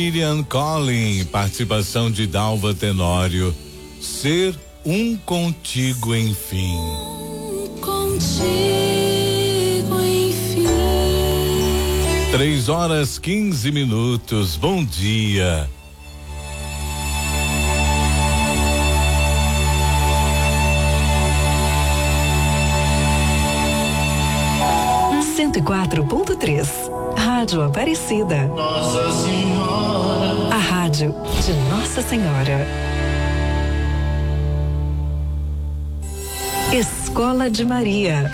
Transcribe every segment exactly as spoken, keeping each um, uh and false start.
Miriam Collin, participação de Dalva Tenório. Ser um contigo, enfim. Contigo, enfim. Três horas quinze minutos. Bom dia. cento e quatro ponto três. Rádio Aparecida. Nossa Senhora. A rádio de Nossa Senhora. Escola de Maria.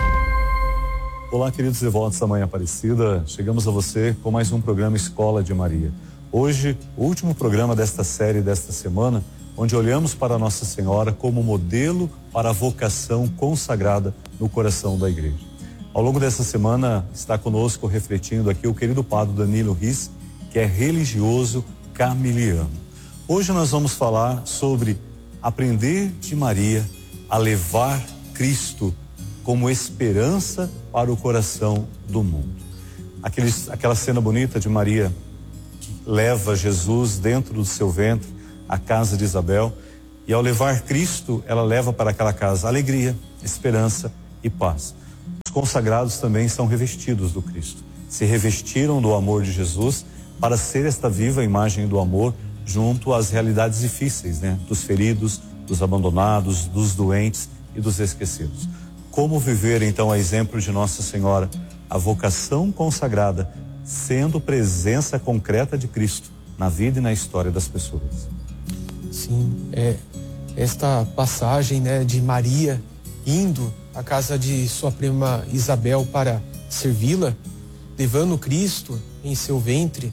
Olá, queridos devotos da Mãe Aparecida. Chegamos a você com mais um programa Escola de Maria. Hoje, o último programa desta série desta semana, onde olhamos para Nossa Senhora como modelo para a vocação consagrada no coração da Igreja. Ao longo dessa semana está conosco refletindo aqui o querido padre Danilo Riz, que é religioso camiliano. Hoje nós vamos falar sobre aprender de Maria a levar Cristo como esperança para o coração do mundo. Aqueles, aquela cena bonita de Maria que leva Jesus dentro do seu ventre à casa de Isabel, e ao levar Cristo, ela leva para aquela casa alegria, esperança e paz. Os consagrados também são revestidos do Cristo, se revestiram do amor de Jesus para ser esta viva imagem do amor junto às realidades difíceis, né? Dos feridos, dos abandonados, dos doentes e dos esquecidos. Como viver então, a exemplo de Nossa Senhora, a vocação consagrada, sendo presença concreta de Cristo na vida e na história das pessoas? Sim, é esta passagem, né, de Maria indo à casa de sua prima Isabel para servi-la, levando Cristo em seu ventre,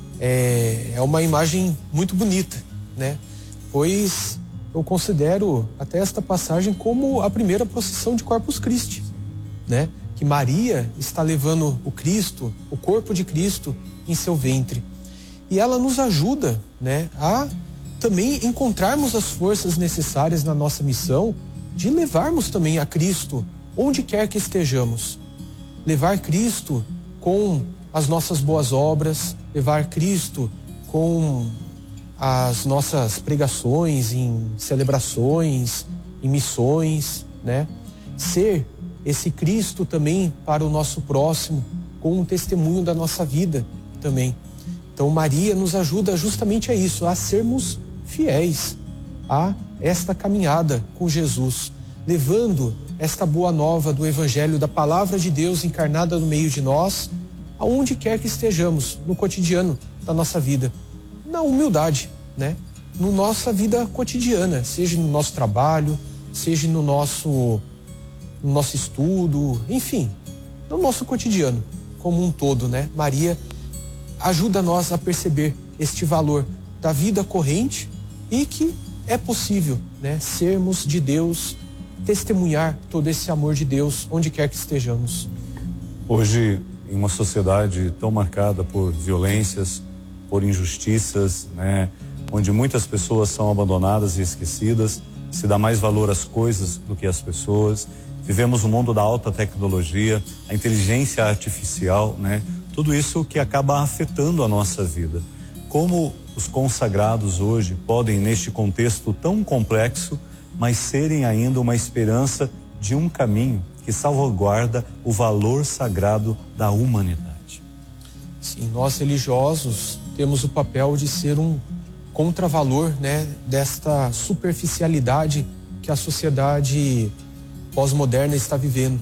é, é uma imagem muito bonita, né? Pois eu considero até esta passagem como a primeira procissão de Corpus Christi, né? Que Maria está levando o Cristo, o corpo de Cristo, em seu ventre. E ela nos ajuda, né, a também encontrarmos as forças necessárias na nossa missão de levarmos também a Cristo onde quer que estejamos. Levar Cristo com as nossas boas obras, levar Cristo com as nossas pregações em celebrações, em missões, né? Ser esse Cristo também para o nosso próximo, com um testemunho da nossa vida também. Então Maria nos ajuda justamente a isso, a sermos fiéis a esta caminhada com Jesus, levando esta boa nova do Evangelho, da Palavra de Deus encarnada no meio de nós, aonde quer que estejamos, no cotidiano da nossa vida, na humildade, né? Na nossa vida cotidiana, seja no nosso trabalho, seja no nosso, no nosso estudo, enfim, no nosso cotidiano como um todo, né? Maria ajuda nós a perceber este valor da vida corrente e que é possível, né, sermos de Deus, testemunhar todo esse amor de Deus onde quer que estejamos. Hoje, em uma sociedade tão marcada por violências, por injustiças, né, onde muitas pessoas são abandonadas e esquecidas, se dá mais valor às coisas do que às pessoas. Vivemos um mundo da alta tecnologia, a inteligência artificial, né, tudo isso que acaba afetando a nossa vida. Como os consagrados hoje podem, neste contexto tão complexo, mas serem ainda uma esperança de um caminho que salvaguarda o valor sagrado da humanidade? Sim, nós religiosos temos o papel de ser um contravalor, né, desta superficialidade que a sociedade pós-moderna está vivendo.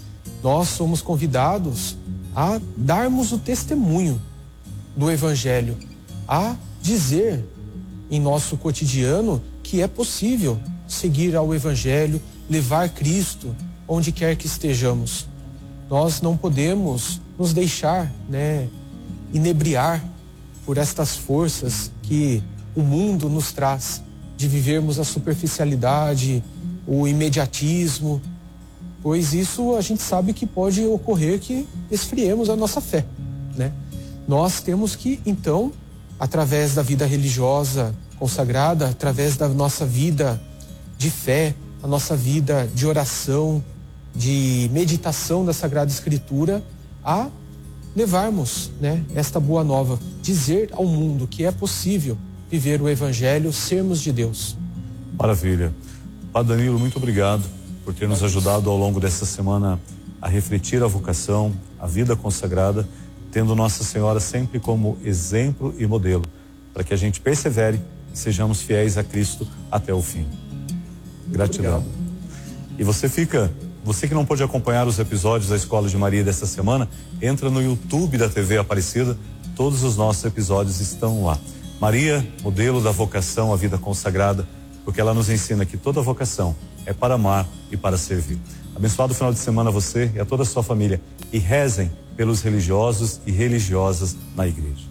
Nós somos convidados a darmos o testemunho do Evangelho, a dizer em nosso cotidiano que é possível seguir ao Evangelho, levar Cristo onde quer que estejamos. Nós não podemos nos deixar, né, inebriar por estas forças que o mundo nos traz, de vivermos a superficialidade, o imediatismo, pois isso a gente sabe que pode ocorrer que esfriemos a nossa fé, né? Nós temos que, então, através da vida religiosa consagrada, através da nossa vida de fé, a nossa vida de oração, de meditação da Sagrada Escritura, a levarmos, né, esta boa nova, dizer ao mundo que é possível viver o Evangelho, sermos de Deus. Maravilha. Padre Danilo, muito obrigado por ter nos ajudado ao longo dessa semana a refletir a vocação, a vida consagrada, tendo Nossa Senhora sempre como exemplo e modelo, para que a gente persevere e sejamos fiéis a Cristo até o fim. Gratidão. Obrigado. E você fica, você que não pôde acompanhar os episódios da Escola de Maria desta semana, entra no YouTube da T V Aparecida, todos os nossos episódios estão lá. Maria, modelo da vocação à vida consagrada, porque ela nos ensina que toda vocação é para amar e para servir. Abençoado final de semana a você e a toda a sua família, e rezem pelos religiosos e religiosas na igreja.